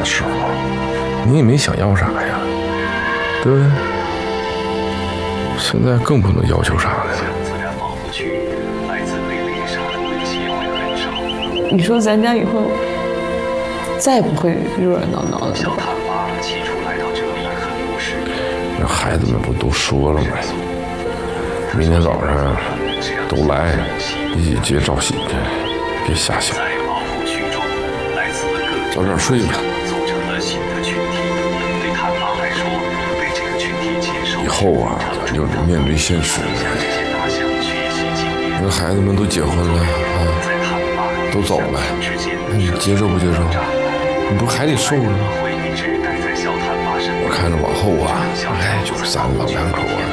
的时候，你也没想要啥呀，对不对？现在更不能要求啥了。 你说咱家以后再不会热热闹闹的了吧？ 那孩子们不都说了吗？明天早上都来，一起接赵喜去，别瞎想。早点睡吧。以后啊，咱就得面对现实。那孩子们都结婚了啊，都走了，那你接受不接受？你不还得受着吗？我看着往后啊，哎，就是咱老两口啊，